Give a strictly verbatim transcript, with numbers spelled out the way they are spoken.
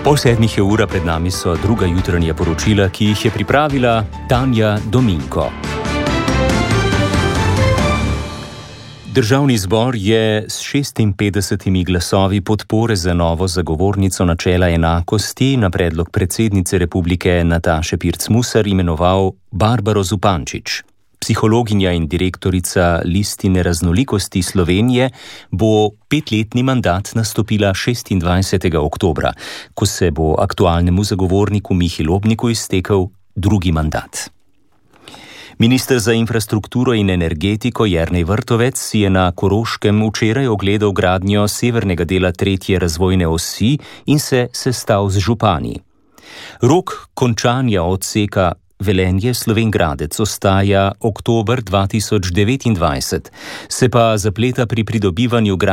Pol sedmih je ura, pred nami so druga jutranja poročila, ki jih je pripravila Tanja Dominko. Državni zbor je s šestinpetdesetimi glasovi podpore za novo zagovornico načela enakosti na predlog predsednice republike Nataše Pirc Musar imenoval Barbaro Zupančič. Psihologinja in direktorica Listine raznolikosti Slovenije bo petletni mandat nastopila šestindvajsetega oktobra, ko se bo aktualnemu zagovorniku Mihi Lobniku iztekel drugi mandat. Minister za infrastrukturo in energetiko Jernej Vrtovec si je na Koroškem včeraj ogledal gradnjo severnega dela tretje razvojne osi in se sestal z župani. Rok končanja odseka Velenje-Slovenj Gradec ostaja oktober dva tisoč devetindvajset, se pa zapleta pri pridobivanju